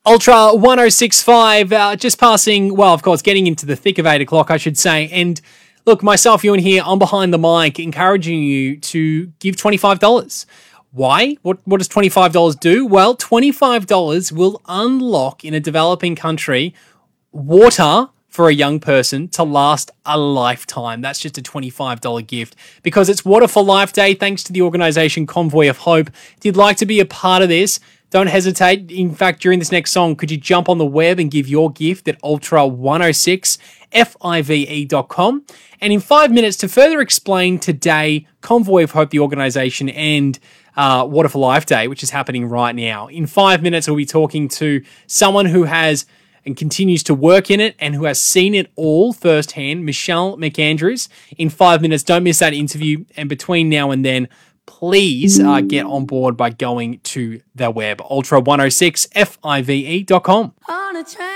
Ultra 1065, just passing, well, of course, getting into the thick of 8 o'clock, I should say. And look, myself, Ewan here, I'm behind the mic encouraging you to give $25. Why? What does $25 do? Well, $25 will unlock in a developing country water for a young person to last a lifetime. That's just a $25 gift because it's Water for Life Day thanks to the organisation Convoy of Hope. If you'd like to be a part of this, don't hesitate. In fact, during this next song, could you jump on the web and give your gift at ultra106five.com? And in 5 minutes, to further explain today, Convoy of Hope, the organisation, and Water for Life Day, which is happening right now. In 5 minutes, we'll be talking to someone who has and continues to work in it and who has seen it all firsthand, Michelle McAndrews. In 5 minutes, don't miss that interview. And between now and then, please get on board by going to their web, ultra106five.com.